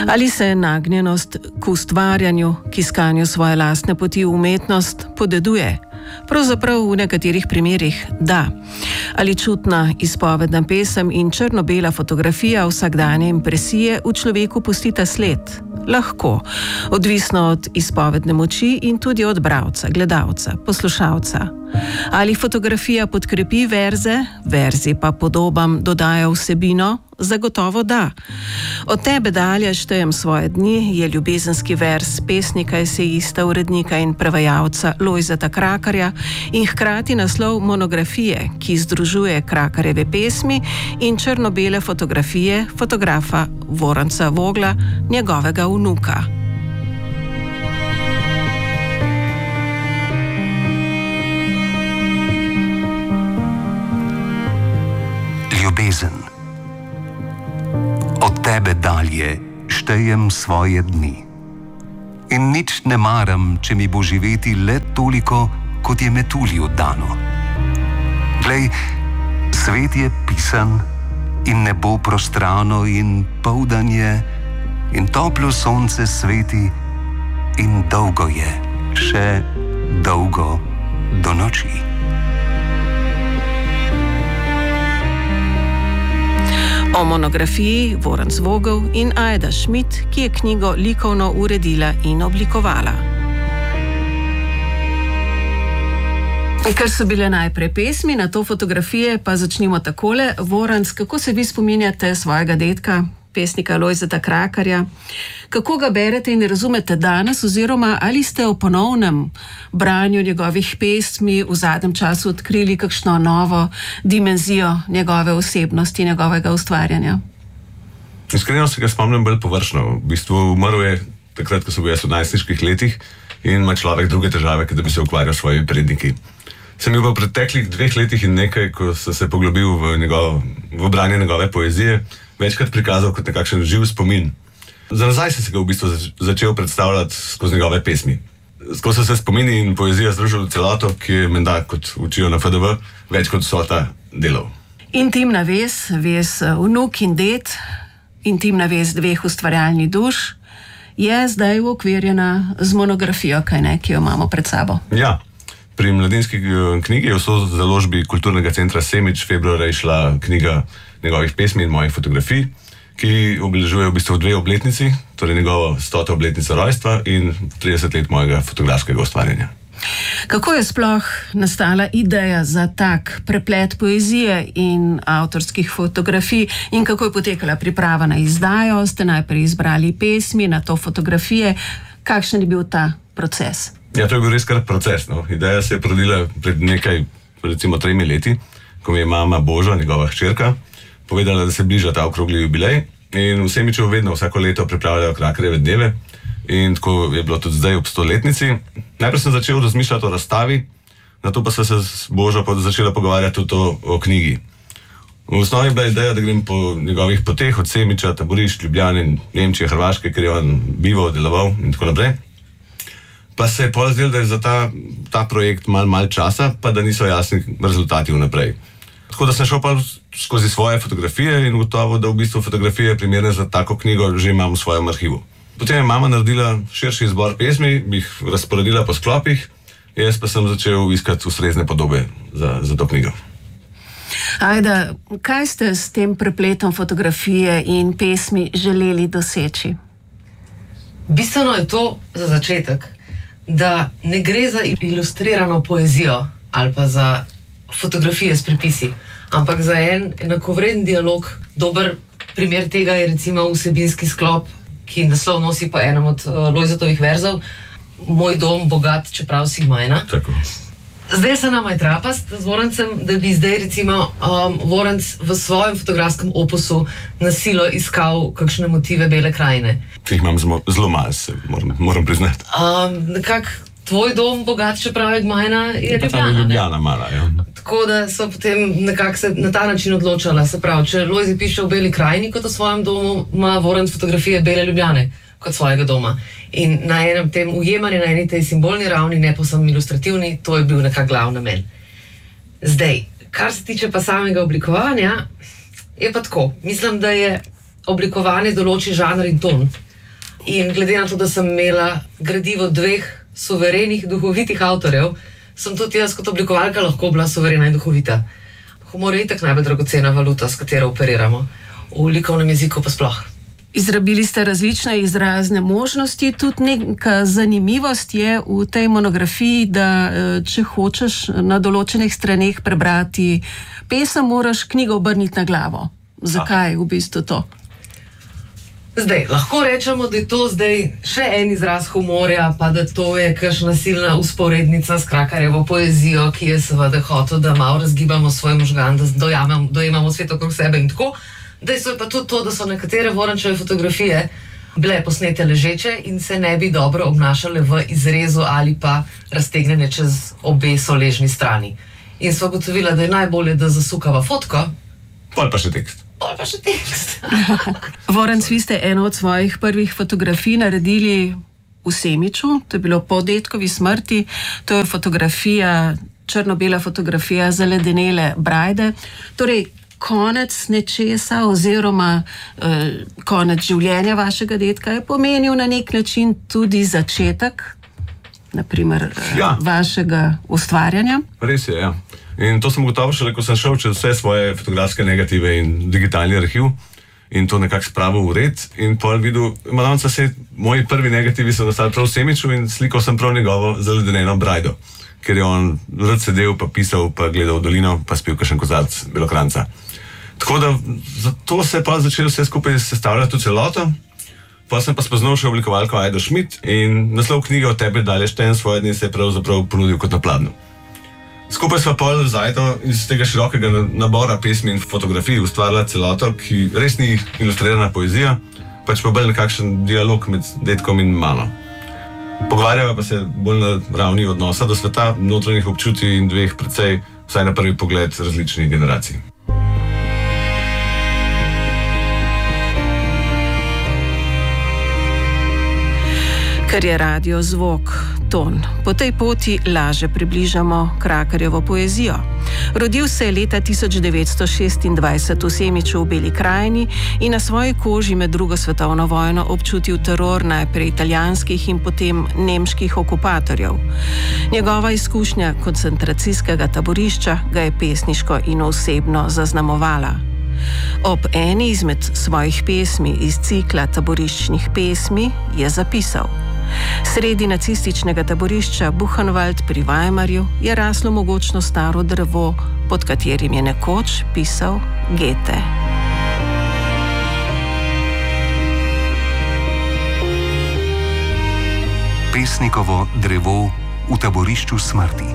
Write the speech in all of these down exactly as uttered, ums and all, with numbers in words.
Ali se nagnjenost k ustvarjanju, k iskanju svoje lastne poti v umetnost podeduje? Pravzaprav v nekaterih primerih da. Ali čutna izpovedna pesem in črno-bela fotografija vsakdanje impresije v človeku pustita sled? Lahko, odvisno od izpovedne moči in tudi od bralca, gledalca, poslušalca. Ali fotografija podkrepi verze, verzi pa podobam dodajo vsebino? Zagotovo da. Od tebe dalje štejem svoje dni je ljubezenski vers pesnika, esejista, urednika in prevajalca Lojzeta Krakarja in hkrati naslov monografije, ki združuje Krakarjeve pesmi in črno-bele fotografije fotografa Voranca Vogla, njegovega vnuka. Ljubezen. Od tebe dalje štejem svoje dni. In nič ne maram, če mi bo živeti le toliko, kot je metulju dano. Glej, svet je pisan in nebo prostrano in poldan je in toplo sonce sveti in dolgo je, še dolgo do noči. O monografiji Voranc Vogel in Ajda Šmid, ki je knjigo likovno uredila in oblikovala. Ker so bile najprej pesmi, na to fotografije, pa začnimo takole. Voranc, kako se vi spominjate svojega dedka, pesnika Lojzeta Krakarja? Kako ga berete in razumete danes, oziroma ali ste o ponovnem branju njegovih pesmi v zadnjem času odkrili kakšno novo dimenzijo njegove osebnosti, njegovega ustvarjanja? Iskreno se ga spomnim bolj površno. V bistvu umrl je takrat, ko so bil jaz v najstniških letih in ima človek druge težave, kot da bi se ukvarjal s svojimi predniki. Sem bil v preteklih dveh letih in nekaj, ko sem se poglobil v, njegov, v branje njegove poezije, večkrat prikazal kot nekakšen živ spomin. Za nazaj sem se ga v bistvu začel predstavljati skozi njegove pesmi. Skozi so se spomini in poezija združili v celoto, ki je menda, kot učijo na F D V, več kot vsota delov. Intimna vez, vez vnuk in ded, intimna vez dveh ustvarjalnih duš, je zdaj uokvirjena z monografijo, kaj ne, ki jo imamo pred sabo. Ja. Pri Mladinski knjigi je v založbi Kulturnega centra Semič februarja išla knjiga njegovih pesmi in mojih fotografij, ki obeležuje v bistvu dve obletnici, torej njegovo stoto obletnico rojstva in trideset let mojega fotografskega ustvarjanja. Kako je sploh nastala ideja za tak preplet poezije in avtorskih fotografij in kako je potekala priprava na izdajo? Ste najprej izbrali pesmi, na to fotografije. Kakšen je bil ta proces? Ja, to je bil res kar proces. No. Ideja se je porodila pred nekaj, recimo tremi leti, ko mi je mama Boža, njegova hčerka, povedala, da se bliža ta okrogli jubilej in v Semiču vedno vsako leto pripravljajo Krakarjeve dneve in tako je bilo tudi zdaj ob stoletnici. Najprej sem začel razmišljati o razstavi, nato pa sem se z Božo začela pogovarjati tudi o, o knjigi. V osnovi je bila ideja, da grem po njegovih poteh od Semiča, taborišč, Ljubljane, Nemčije, Hrvaške, ker je on bival, deloval in tako naprej. Pa se je pol zdelo, da je za ta, ta projekt malo mal časa, pa da niso jasni rezultati vnaprej. Tako da sem šel pa skozi svoje fotografije in gotovo, da v bistvu fotografije primerne za tako knjigo že imam v svojem arhivu. Potem je mama naredila širši izbor pesmi, jih razporedila po sklopih, jaz pa sem začel iskati ustrezne podobe za, za to knjigo. Ajda, kaj ste s tem prepletom fotografije in pesmi želeli doseči? Bistveno je to za začetek, da ne gre za ilustrirano poezijo ali pa za fotografije s pripisi, ampak za en enakovreden dialog. Dober primer tega je recimo vsebinski sklop, ki naslov nosi po enem od uh, Lojzetovih verzov, Moj dom, bogat, čeprav si majna. Tako. Zdaj se nama je trapast z Vorancem, da bi zdaj recimo um, Voranc v svojem fotografskem opusu na silo iskal kakšne motive Bele krajine. Jih imam zelo malo, se moram, moram priznati. Um, nekak tvoj dom, bogat, čeprav je majna, je Ljubljana. Je Ljubljana mala, ja. Tako da so potem nekako se na ta način odločala. Se pravi, če Lojze piše v Beli krajini kot o svojem domu, ima Voranc fotografije Bele Ljubljane kot svojega doma. In na enem tem ujemanju, na eni tej simbolni ravni, ne pa samo ilustrativni, to je bil nekak glavni namen. Zdaj, kar se tiče pa samega oblikovanja, je pa tako. Mislim, da je oblikovanje določi žanr in ton. In glede na to, da sem imela gradivo dveh suverenih, duhovitih avtorjev, sem tudi jaz kot oblikovalka lahko bila suverena in duhovita. Humor je itak najbolj dragocena valuta, s katero operiramo. V likovnem jeziku pa sploh. Izrabili ste različne izrazne možnosti, tudi neka zanimivost je v tej monografiji, da če hočeš na določenih straneh prebrati pesem, moraš knjigo obrniti na glavo. Zakaj v bistvu to? Zdaj, lahko rečemo, da je to zdaj še en izraz humorja, pa da to je kakšna silna usporednica s Krakarjevo poezijo, ki je seveda hotel, da malo razgibamo svoj možgan, da dojamemo, dojemamo svet okrog sebe in tako. Dejstvo je pa tudi to, da so nekatere Vorančeve fotografije bile posnete ležeče in se ne bi dobro obnašale v izrezu ali pa raztegnjene čez obe soležni strani. In sva gotovila, da je najbolje, da zasukava fotko. Pol pa še tekst. Pol pa še tekst. Voranc, vi ste eno od svojih prvih fotografij naredili v Semiču, to je bilo po dedkovi smrti, to je fotografija, črno-bela fotografija zaledenele brajde. Torej, konec nečesa oziroma eh, konec življenja vašega dedka je pomenil na nek način tudi začetek, naprimer, eh, ja. vašega ustvarjanja. Res je, ja. In to sem gotovo šele, ko sem šel čez vse svoje fotografske negative in digitalni arhiv in to nekako spravil v red in pol videl, malavca se, moji prvi negativi so nastali prav v Semiču in slikal sem prav njegovo zaledeneno brajdo, ker je on rad sedel, pa pisal, pa gledal v dolino, pa spil kakšen kozarc belokranca. Tako da zato se je pa začelo vse skupaj sestavljati v celoto. Pa sem pa spoznal še oblikovalko Ajdo Šmit in naslov knjige Od tebe dalje štejem svoje dni se je pravzaprav ponudil kot na pladnju. Skupaj sva pol z Ajdo iz tega širokega nabora pesmi in fotografij ustvarila celoto, ki res ni ilustrirana poezija, pač pa bolj nekakšen dialog med dedkom in mano. Pogovarjava pa se bolj na ravni odnosa do sveta, notranjih občutij in dveh precej, vsaj na prvi pogled, različnih generacij. Ker je radio zvok, ton. Po tej poti laže približamo Krakarjevo poezijo. Rodil se je leta tisoč devetsto šestindvajset v Semiču v Beli krajini in na svoji koži med drugo svetovno vojno občutil teror najprej italijanskih in potem nemških okupatorjev. Njegova izkušnja koncentracijskega taborišča ga je pesniško in osebno zaznamovala. Ob eni izmed svojih pesmi iz cikla taboriščnih pesmi je zapisal: Sredi nacističnega taborišča Buchenwald pri Weimarju je raslo mogočno staro drevo, pod katerim je nekoč pisal Goethe. Pesnikovo drevo v taborišču smrti.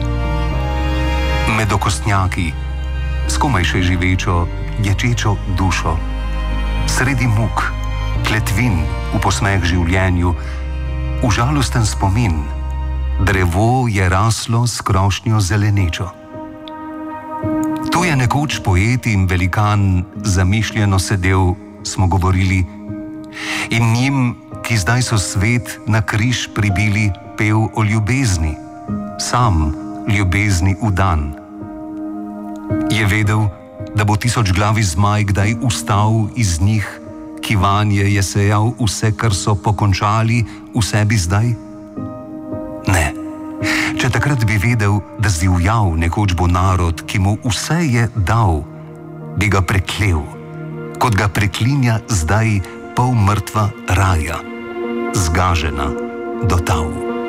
Med okostnjaki, skomaj še živečo, ječečo dušo, sredi muk, kletvin v posmeh življenju, v žalosten spomin, drevo je raslo s krošnjo zelenečo. Tu je nekoč poet in velikan zamišljeno sedel, smo govorili, in njim, ki zdaj so svet na križ pribili, pel o ljubezni, sam ljubezni v dan. Je vedel, da bo tisoč glavi zmaj kdaj ustal iz njih, ki vanje je sejal vse, kar so pokončali v sebi zdaj? Ne. Če takrat bi vedel, da zdivjal nekoč bo narod, ki mu vse je dal, bi ga preklel, kot ga preklinja zdaj pol mrtva raja, zgažena do tal.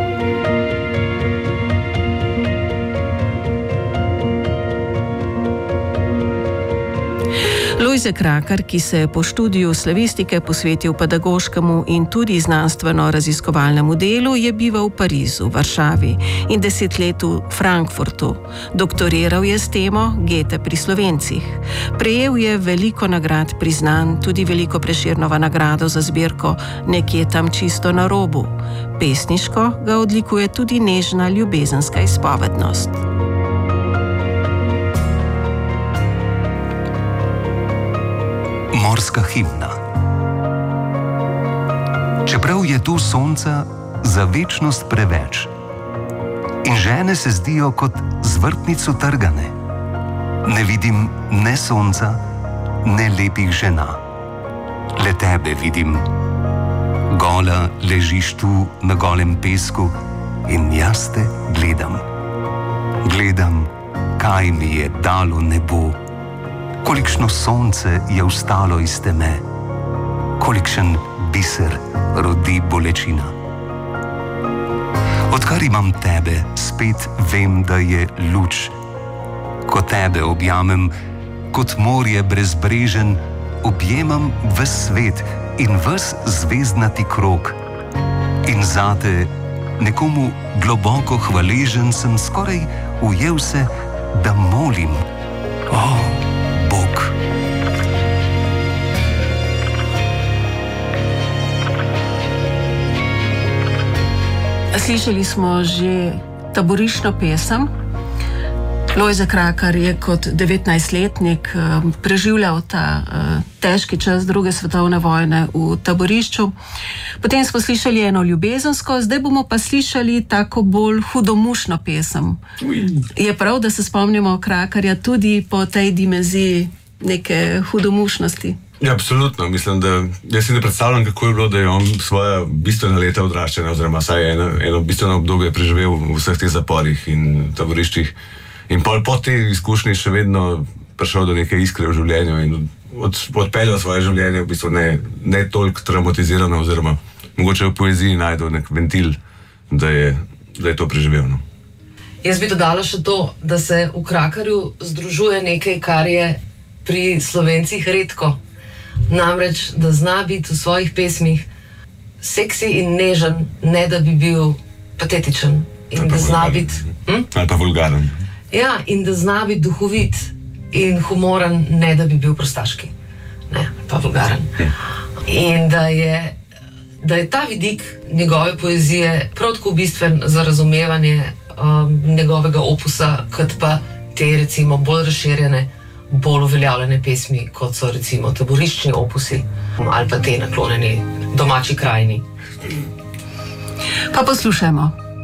Lojze Krakar, ki se je po študiju slavistike posvetil pedagoškemu in tudi znanstveno-raziskovalnemu delu, je bival v Parizu, Varšavi in deset let v Frankfurtu. Doktoriral je s temo Goethe pri Slovencih. Prejel je veliko nagrad priznanj, tudi veliko Prešernova nagrado za zbirko Nekje tam čisto na robu. Pesniško ga odlikuje tudi nežna ljubezenska izpovednost. Morska himna. Čeprav je tu sonca za večnost preveč in žene se zdijo kot z vrtnico trgane, ne vidim ne sonca, ne lepih žena. Le tebe vidim, Gola ležiš tu na golem pesku in jaz te gledam. Gledam, kaj mi je dalo nebo, kolikšno sonce je vstalo iz teme, kolikšen biser rodi bolečina. Odkar imam tebe, spet vem, da je luč. Ko tebe objamem, kot morje brezbrežen, objemam ves svet in ves zvezdnati krog. In zate, nekomu globoko hvaležen, sem skoraj ujel se, da molim. O, Bog! Slišali smo že taboriščno pesem. Lojze Krakar je kot devetnajstletnik preživljal ta težki čas druge svetovne vojne v taborišču. Potem smo slišali eno ljubezensko, zdaj bomo pa slišali tako bolj hudomušno pesem. Je prav, da se spomnimo Krakarja tudi po tej dimenziji neke hudomušnosti? Ja, absolutno. Mislim, da jaz si ne predstavljam, kako je bilo, da je on svoja bistvena leta odraščanja, oziroma saj eno, eno bistveno obdobje preživel v vseh teh zaporih in taboriščih. In pol po tej izkušnji še vedno prišel do neke iskre v življenju in od, odpeljal svoje življenje v bistvu ne, ne toliko traumatizirano, oziroma mogoče v poeziji najdel nek ventil, da je, da je to preživel. No. Jaz bi dodala še to, da se v Krakarju združuje nekaj, kar je pri Slovencih redko. Namreč, da zna biti v svojih pesmih seksi in nežen, ne da bi bil patetičen. In da zna biti... Hm? Ali pa vulgaren. Ja, in da zna biti duhovit in humoren, ne da bi bil prostaški. Ne, pa vulgaren. In da je, da je ta vidik njegove poezije prav tako bistven za razumevanje um, njegovega opusa, kot pa te recimo bolj razširjene, bolj uveljavljene pesmi, kot so recimo taboriščni opusi ali pa te naklonjeni domači krajini. Pa poslušajmo.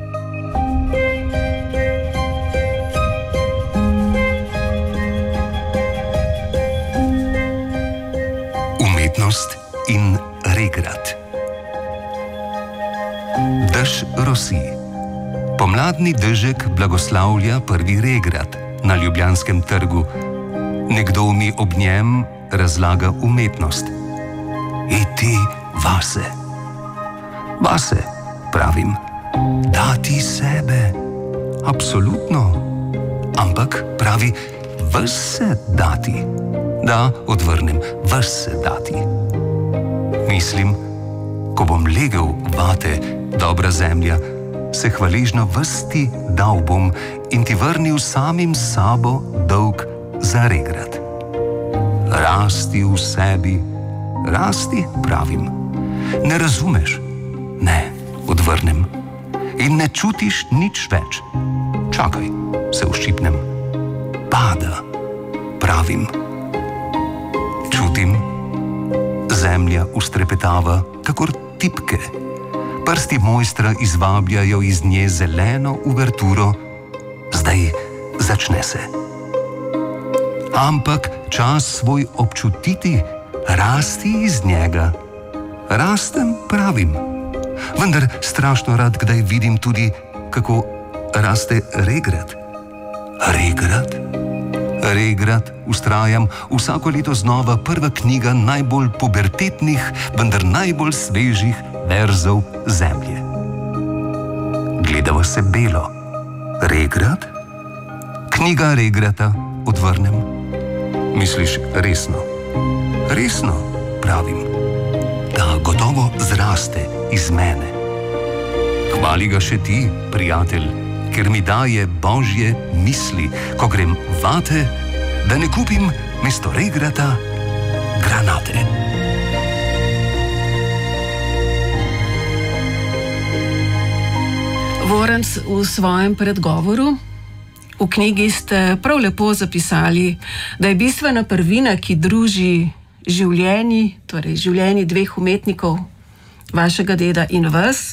Umetnost in regrat. Dež rosi. Pomladni dežek blagoslavlja prvi regrat na Ljubljanskem trgu. Nekdo mi ob njem razlaga umetnost. Iti vase. Vase, pravim. Dati sebe. Absolutno. Ampak pravi, ves se dati. Da, odvrnem, ves se dati. Mislim, ko bom legel vate, dobra zemlja, se hvaležno ves ti dal bom in ti vrnil samim sabo dolg za regrat. Rasti v sebi, rasti, pravim. Ne razumeš? Ne, odvrnem. In ne čutiš nič več. Čakaj, se uščipnem. Pada, pravim. Čutim, zemlja ustrepetava, kakor tipke. Prsti mojstra izvabljajo iz nje zeleno uverturo. Zdaj začne se. Ampak čas svoj občutiti, rasti iz njega. Rastem, pravim. Vendar strašno rad kdaj vidim tudi, kako raste regrat. Regrat? Regrat, ustrajam, vsako leto znova prva knjiga najbolj pubertetnih, vendar najbolj svežih verzov zemlje. Gledava se belo. Regrat? Knjiga regrata, odvrnem. Misliš resno? Resno, pravim. Da gotovo zraste iz mene. Hvali ga še ti, prijatelj, ker mi daje božje misli, ko grem vate, da ne kupim mesto regrata granate. Voranc, v svojem predgovoru v knjigi ste prav lepo zapisali, da je bistvena prvina, ki druži življenji, torej življenji dveh umetnikov, vašega deda in vas,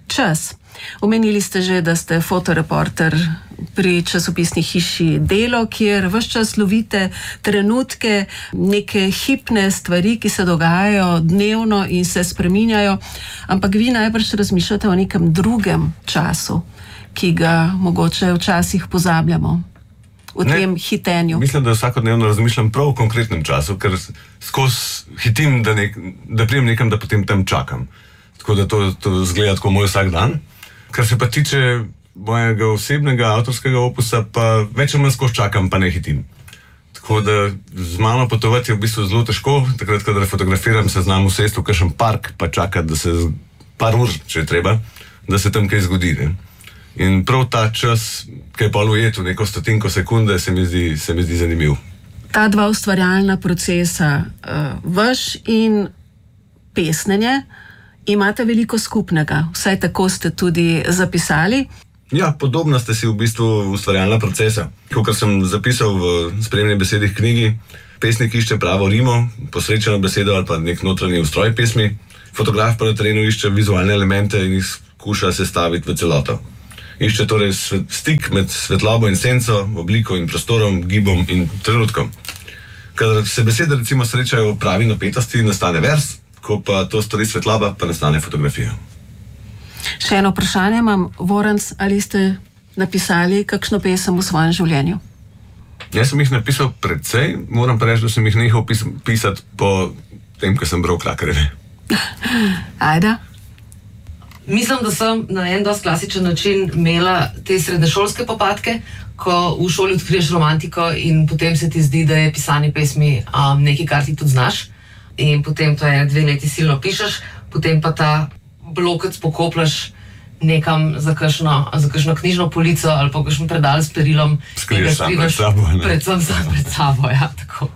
čas. Omenili ste že, da ste fotoreporter pri časopisni hiši Delo, kjer ves čas lovite trenutke, neke hipne stvari, ki se dogajajo dnevno in se spreminjajo, ampak vi najbrž razmišljate o nekem drugem času, ki ga mogoče včasih pozabljamo v Ne, tem hitenju. Mislim, da vsakodnevno razmišljam prav o konkretnem času, ker skozi hitim, da, nek, da prijem nekam, da potem tam čakam. Tako da to, to zgleda tako moj vsak dan. Kar se pa tiče mojega osebnega avtorskega opusa, pa več ali manj skozi čakam, pa ne hitim. Tako da z mano potovati je v bistvu zelo težko. Takrat, kadar fotografiram, se znam usesti v kakšen park, pa čakati, da se par ur, če je treba, da se tam kaj zgodi. Ne? In prav ta čas, ki je pa ujet v neko stotinko sekunde, se mi zdi, se mi zdi zanimiv. Ta dva ustvarjalna procesa, uh, vaš in pesnenje, imate veliko skupnega. Vsaj tako ste tudi zapisali. Ja, podobno ste si v bistvu ustvarjalna procesa. Kot sem zapisal v spremni besedi v knjigi, pesnik išče pravo rimo, posrečeno besedo ali pa nek notranji ustroj pesmi, fotograf pa na terenu išče vizualne elemente in jih skuša sestaviti v celoto. Išče torej stik med svetlobo in senco, obliko in prostorom, gibom in trenutkom. Kadar se besede recimo srečajo v pravi napetosti, nastane vers, ko pa to stori svetloba, pa nastane fotografija. Še eno vprašanje imam, Voranc, ali ste napisali kakšno pesem v svojem življenju? Jaz sem jih napisal precej, moram pa reči, da sem jih nehal pis pisati po tem, ko sem bral Krakarjeve. Ajda? Mislim, da sem na en dosti klasičen način imela te srednješolske popadke, ko v šoli odkriješ romantiko in potem se ti zdi, da je pisanje pesmi um, nekaj, kar ti tudi znaš. In potem to je dve leti silno pišeš, potem pa ta blokec pokoplaš nekam za kakšno, za kakšno knjižno polico ali pa kakšen predal s perilom. Skriješ sam pred sabo. Ne? Predvsem sam pred sabo, ja, tako.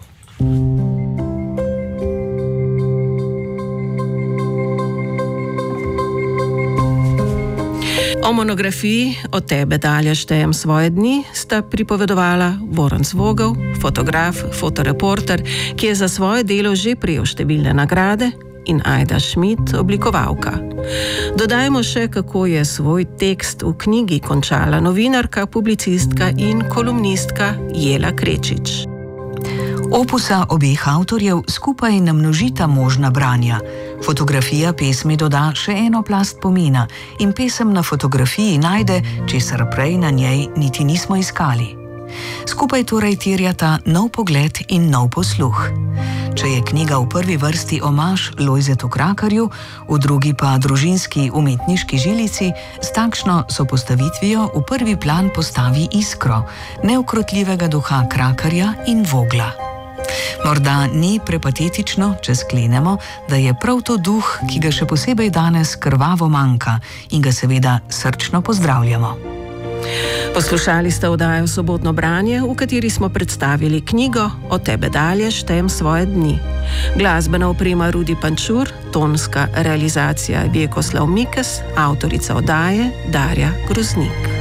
O monografiji Od tebe dalje štejem svoje dni sta pripovedovala Voranc Vogel, fotograf, fotoreporter, ki je za svoje delo že prejel številne nagrade, in Ajda Šmid, oblikovalka. Dodajmo še, kako je svoj tekst v knjigi končala novinarka, publicistka in kolumnistka Jela Krečič. Opusa obeh avtorjev skupaj namnožita možna branja. Fotografija pesmi doda še eno plast pomena in pesem na fotografiji najde, česar prej na njej niti nismo iskali. Skupaj torej terjata nov pogled in nov posluh. Če je knjiga v prvi vrsti omaž Lojzetu Krakarju, v drugi pa družinski umetniški žilici, s takšno sopostavitvijo v prvi plan postavi iskro, neukrotljivega duha Krakarja in Vogla. Morda ni prepatetično, če sklenemo, da je prav to duh, ki ga še posebej danes krvavo manjka in ga seveda srčno pozdravljamo. Poslušali ste oddajo Sobotno branje, v kateri smo predstavili knjigo Od tebe dalje štejem svoje dni. Glasbena oprema Rudi Pančur, tonska realizacija Vjekoslav Mikes, avtorica oddaje Darja Groznik.